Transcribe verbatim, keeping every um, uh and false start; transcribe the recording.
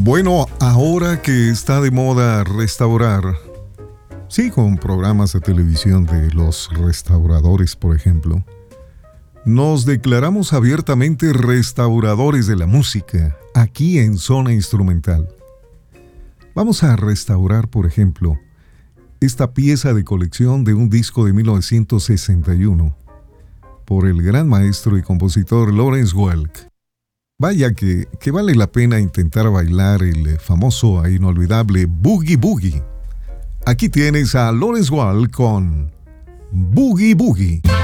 Bueno, ahora que está de moda restaurar, sí, con programas de televisión de los restauradores, por ejemplo, nos declaramos abiertamente restauradores de la música, aquí en Zona Instrumental. Vamos a restaurar, por ejemplo, esta pieza de colección de un disco de mil novecientos sesenta y uno por el gran maestro y compositor Lawrence Welk. Vaya que, que vale la pena intentar bailar el famoso e inolvidable Boogie Boogie. Aquí tienes a Lawrence Welk con Boogie Boogie.